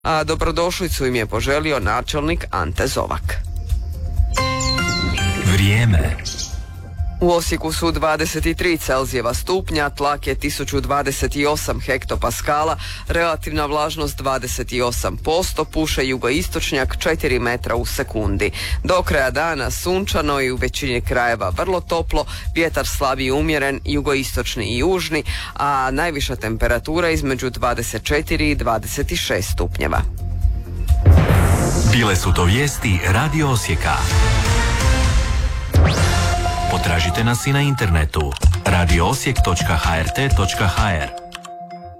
a dobrodošlicu im je poželio načelnik Ante Zovak. Vrijeme. U Osijeku su 23 Celzijeva stupnja, tlak je 1028 hektopaskala, relativna vlažnost 28%, puše jugoistočnjak 4 metra u sekundi. Do kraja dana sunčano i u većini krajeva vrlo toplo, vjetar slab i umjeren, jugoistočni i južni, a najviša temperatura između 24 i 26 stupnjeva. Bile su to vijesti Radio Osijeka. Potražite nas i na internetu radioosijek.hrt.hr.